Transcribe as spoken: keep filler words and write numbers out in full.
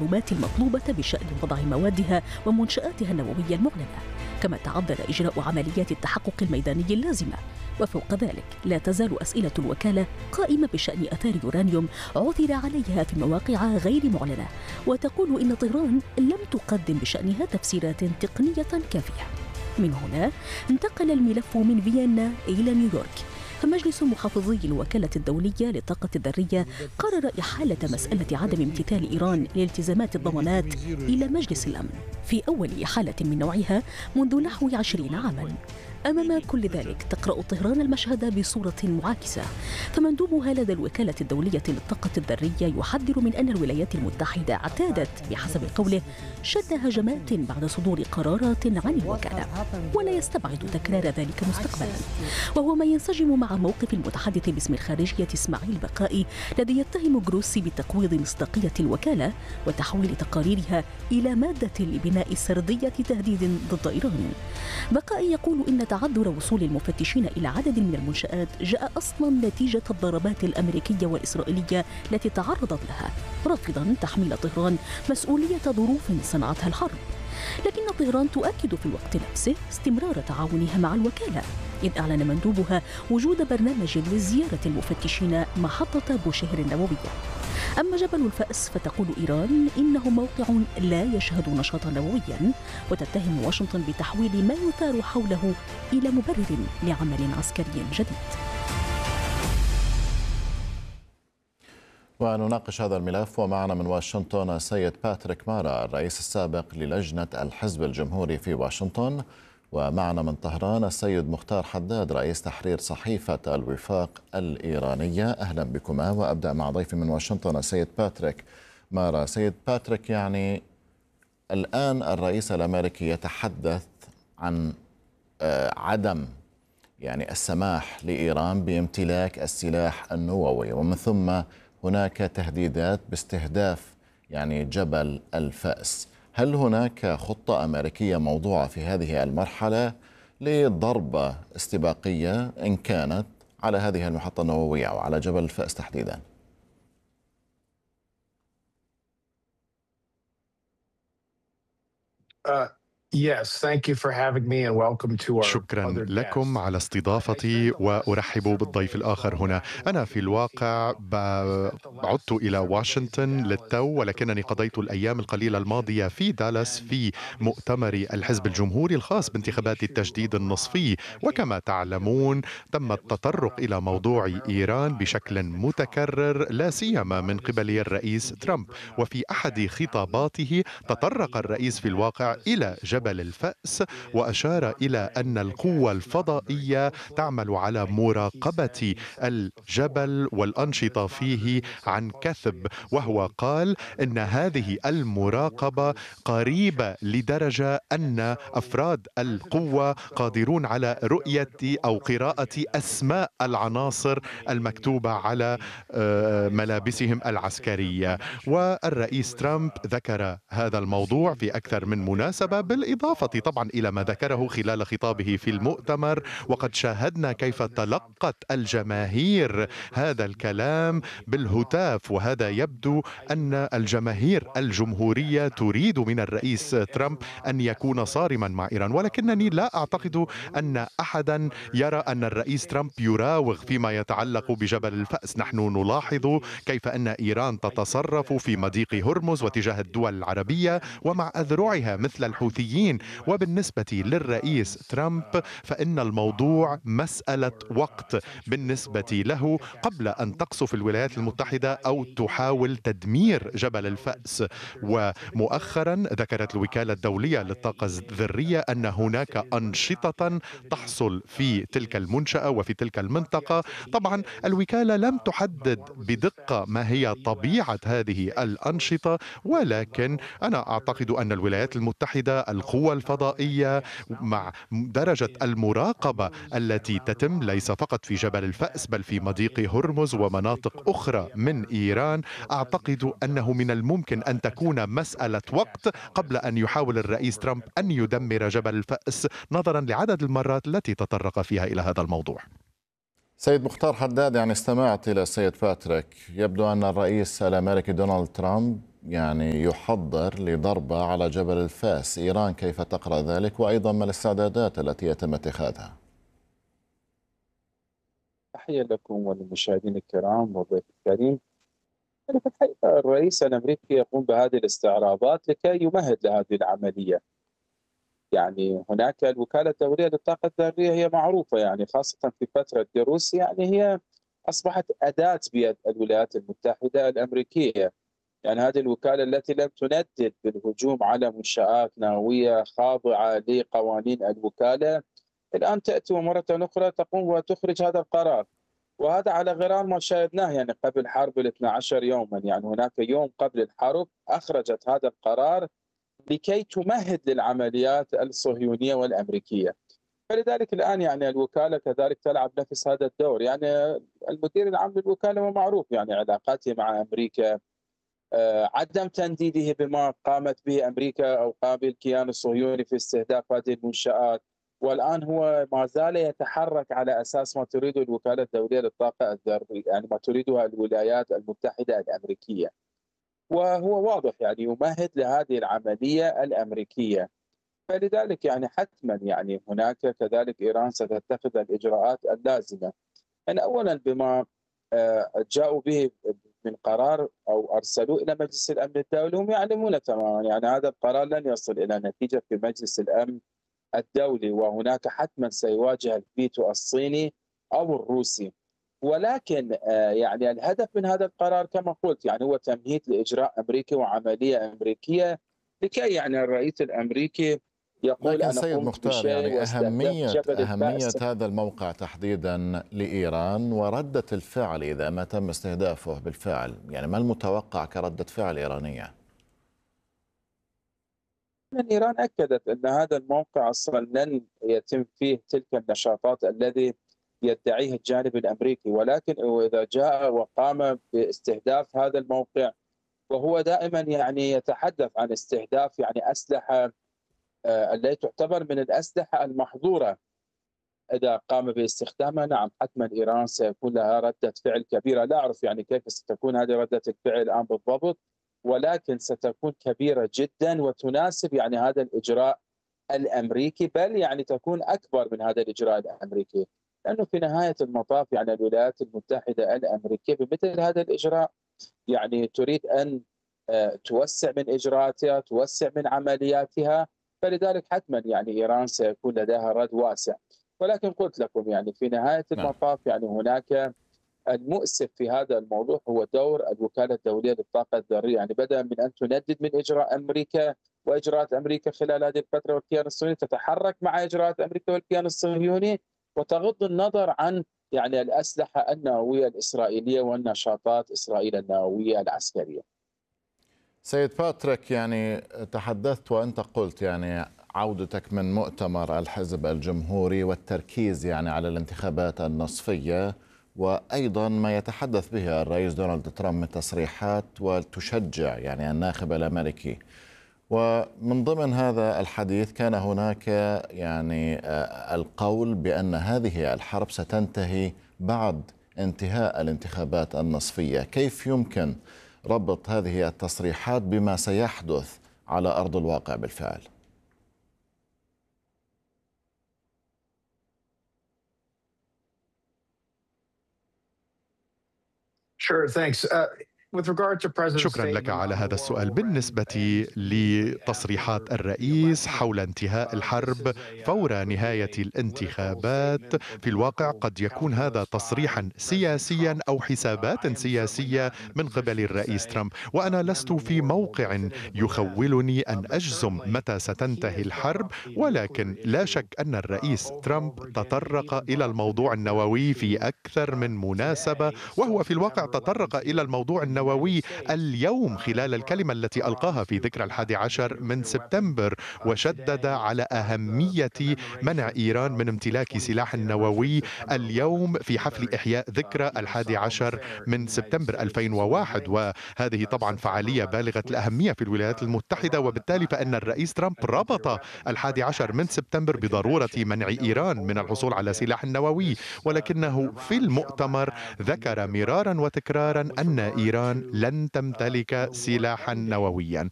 المعلومات المطلوبة بشأن وضع موادها ومنشآتها النووية المعلنة، كما تعذر إجراء عمليات التحقق الميداني اللازمة. وفوق ذلك لا تزال أسئلة الوكالة قائمة بشأن آثار يورانيوم عثر عليها في مواقع غير معلنة، وتقول إن طهران لم تقدم بشأنها تفسيرات تقنية كافية. من هنا انتقل الملف من فيينا إلى نيويورك، فمجلس محافظي الوكالة الدولية للطاقة الذرية قرر إحالة مسألة عدم امتثال إيران لالتزامات الضمانات إلى مجلس الأمن في أول إحالة من نوعها منذ نحو عشرين عاماً. أمام كل ذلك تقرأ طهران المشهد بصورة معاكسة، فمندوبها لدى الوكالة الدولية للطاقة الذرية يحذر من أن الولايات المتحدة اعتادت بحسب قوله شن هجمات بعد صدور قرارات عن الوكالة، ولا يستبعد تكرار ذلك مستقبلا، وهو ما ينسجم مع موقف المتحدث باسم الخارجية إسماعيل بقائي الذي يتهم جروسي بتقويض مصداقية الوكالة وتحويل تقاريرها إلى مادة لبناء سردية تهديد ضد إيران. بقائي يقول إن تعذر وصول المفتشين إلى عدد من المنشآت جاء أصلا نتيجة الضربات الأمريكية والإسرائيلية التي تعرضت لها، رافضا تحميل طهران مسؤولية ظروف صنعتها الحرب. لكن طهران تؤكد في الوقت نفسه استمرار تعاونها مع الوكالة، إذ أعلن مندوبها وجود برنامج لزيارة المفتشين محطة بوشهر النووية. أما جبل الفأس فتقول إيران إنه موقع لا يشهد نشاطا نوويا، وتتهم واشنطن بتحويل ما يثار حوله إلى مبرر لعمل عسكري جديد. ونناقش هذا الملف ومعنا من واشنطن السيد باتريك مارا الرئيس السابق للجنة الحزب الجمهوري في واشنطن، ومعنا من طهران السيد مختار حداد رئيس تحرير صحيفة الوفاق الإيرانية. أهلا بكما، وأبدأ مع ضيفي من واشنطن السيد باتريك مارا. سيد باتريك، يعني الآن الرئيس الأمريكي يتحدث عن عدم يعني السماح لإيران بامتلاك السلاح النووي، ومن ثم هناك تهديدات باستهداف يعني جبل الفأس. هل هناك خطة أمريكية موضوعة في هذه المرحلة لضربة استباقية إن كانت على هذه المحطة النووية أو على جبل الفأس تحديدا؟ Uh, yes, thank you for having me and welcome to our شكرا لكم على استضافتي وأرحب بالضيف الآخر هنا. أنا في الواقع عدت إلى واشنطن للتو، ولكنني قضيت الأيام القليلة الماضية في دالاس في مؤتمر الحزب الجمهوري الخاص بانتخابات التجديد النصفي. وكما تعلمون تم التطرق إلى موضوع إيران بشكل متكرر، لا سيما من قبل الرئيس ترامب. وفي أحد خطاباته تطرق الرئيس في الواقع إلى جبل الفأس، وأشار إلى أن القوة الفضائية تعمل على مراقبة الجبل والأنشطة فيه عن كثب، وهو قال إن هذه المراقبة قريبة لدرجة أن أفراد القوة قادرون على رؤية أو قراءة أسماء العناصر المكتوبة على ملابسهم العسكرية. والرئيس ترامب ذكر هذا الموضوع في أكثر من مناسبة، بالإضافة طبعا إلى ما ذكره خلال خطابه في المؤتمر. وقد شاهدنا كيف تلقت الجماهير هذا الكلام بالهتاف، وهذا يبدو أن الجماهير الجمهورية تريد من الرئيس ترامب أن يكون صارما مع إيران. ولكنني لا أعتقد أن أحدا يرى أن الرئيس ترامب يراوغ فيما يتعلق بجبل الفأس. نحن نلاحظ كيف أن إيران تتصرف في مضيق هرمز وتجاه الدول العربية ومع أذرعها مثل الحوثيين. وبالنسبة للرئيس ترامب فإن الموضوع مسألة وقت بالنسبة له قبل أن تقصف الولايات المتحدة أو تحاول تدمير جبل الفأس. ومؤخرا ذكرت الوكالة الدولية للطاقة الذرية أن هناك أنشطة تحصل في تلك المنشأة وفي تلك المنطقة. طبعا الوكالة لم تحدد بدقة ما هي طبيعة هذه الأنشطة، ولكن أنا أعتقد أن الولايات المتحدة القوى الفضائية مع درجة المراقبة التي تتم ليس فقط في جبل الفأس بل في مضيق هرمز ومناطق أخرى من إيران، أعتقد أنه من الممكن أن تكون مسألة وقت قبل أن يحاول الرئيس ترامب أن يدمر جبل الفأس، نظرا لعدد المرات التي تطرق فيها إلى هذا الموضوع. سيد مختار حداد، يعني استمعت إلى السيد باتريك، يبدو أن الرئيس الأمريكي دونالد ترامب يعني يحضر لضربة على جبل الفاس. إيران كيف تقرأ ذلك، وأيضا ما الاستعدادات التي يتم اتخاذها؟ تحية لكم وللمشاهدين الكرام والضيف الكريم. يعني في الحقيقة الرئيس الأمريكي يقوم بهذه الاستعراضات لكي يمهد لهذه العملية. يعني هناك الوكالة الدولية للطاقة الذرية هي معروفة، يعني خاصة في فترة روسيا، يعني هي أصبحت أداة بيد الولايات المتحدة الأمريكية. يعني هذه الوكالة التي لم تندد بالهجوم على منشآت نووية خاضعة لقوانين الوكالة، الآن تأتي مرة أخرى تقوم وتخرج هذا القرار، وهذا على غرار ما شاهدناه يعني قبل حرب ال اثني عشر يوما. يعني هناك يوم قبل الحرب أخرجت هذا القرار لكي تمهد للعمليات الصهيونية والأمريكية. فلذلك الآن يعني الوكالة كذلك تلعب نفس هذا الدور. يعني المدير العام للوكالة هو معروف يعني علاقاته مع أمريكا، عدم تنديده بما قامت به أمريكا أو قام به الكيان الصهيوني في استهداف هذه المنشآت، والآن هو ما زال يتحرك على أساس ما تريده الوكالة الدولية للطاقة الذرية، يعني ما تريدها الولايات المتحدة الأمريكية، وهو واضح يعني يمهد لهذه العملية الأمريكية. فلذلك يعني حتما يعني هناك كذلك إيران ستتخذ الإجراءات اللازمة. يعني أولا بما جاءوا به من قرار أو أرسلوه إلى مجلس الأمن الدولي، هم يعلمون تماما يعني هذا القرار لن يصل إلى نتيجة في مجلس الأمن الدولي، وهناك حتما سيواجه الفيتو الصيني أو الروسي. ولكن يعني الهدف من هذا القرار كما قلت يعني هو تمهيد لإجراء أمريكي وعملية أمريكية، لكي يعني الرئيس الأمريكي يقول لكن أنا سيد قمت مختار، بشيء يعني واستهدفت أهمية جبل أهمية الفأس. هذا الموقع تحديدا لإيران وردة الفعل إذا ما تم استهدافه بالفعل، يعني ما المتوقع كردة فعل إيرانية؟ إيران أكدت أن هذا الموقع أصلا لن يتم فيه تلك النشاطات الذي يدعيه الجانب الأمريكي، ولكن إذا جاء وقام باستهداف هذا الموقع، وهو دائما يعني يتحدث عن استهداف يعني أسلحة التي تعتبر من الأسلحة المحظورة، إذا قام باستخدامها نعم حتما إيران سيكون لها ردة فعل كبيرة. لا أعرف يعني كيف ستكون هذه ردة الفعل الآن بالضبط، ولكن ستكون كبيرة جدا وتناسب يعني هذا الإجراء الأمريكي، بل يعني تكون أكبر من هذا الإجراء الأمريكي، لأنه في نهاية المطاف يعني الولايات المتحدة الأمريكية بمثل هذا الإجراء يعني تريد أن توسع من إجراءاتها، توسع من عملياتها، فلذلك حتما يعني إيران سيكون لديها رد واسع. ولكن قلت لكم يعني في نهاية المطاف يعني هناك المؤسف في هذا الموضوع هو دور الوكالة الدولية للطاقة الذرية. يعني بدأ من أن تندد من إجراء أمريكا وإجراءات أمريكا خلال هذه الفترة، والكيان الصهيوني تتحرك مع إجراءات أمريكا والكيان الصهيوني، وتغض النظر عن يعني الأسلحة النووية الإسرائيلية والنشاطات إسرائيل النووية العسكرية. سيد باتريك، يعني تحدثت وأنت قلت يعني عودتك من مؤتمر الحزب الجمهوري والتركيز يعني على الانتخابات النصفية، وأيضا ما يتحدث به الرئيس دونالد ترامب من تصريحات وتشجع يعني الناخب الأمريكي. ومن ضمن هذا الحديث كان هناك يعني القول بأن هذه الحرب ستنتهي بعد انتهاء الانتخابات النصفية. كيف يمكن ربط هذه التصريحات بما سيحدث على أرض الواقع بالفعل؟ Sure, thanks. Uh... شكرا لك على هذا السؤال. بالنسبة لتصريحات الرئيس حول انتهاء الحرب فور نهاية الانتخابات، في الواقع قد يكون هذا تصريحا سياسيا أو حسابات سياسية من قبل الرئيس ترامب، وأنا لست في موقع يخولني أن أجزم متى ستنتهي الحرب، ولكن لا شك أن الرئيس ترامب تطرق إلى الموضوع النووي في أكثر من مناسبة، وهو في الواقع تطرق إلى الموضوع النووي اليوم خلال الكلمة التي ألقاها في ذكرى الحادي عشر من سبتمبر، وشدد على أهمية منع إيران من امتلاك سلاح نووي اليوم في حفل إحياء ذكرى الحادي عشر من سبتمبر ألفين وواحد. وهذه طبعا فعالية بالغة الأهمية في الولايات المتحدة، وبالتالي فإن الرئيس ترامب ربط الحادي عشر من سبتمبر بضرورة منع إيران من الحصول على سلاح نووي، ولكنه في المؤتمر ذكر مرارا وتكرارا أن إيران إيران لن تمتلك سلاحا نوويا.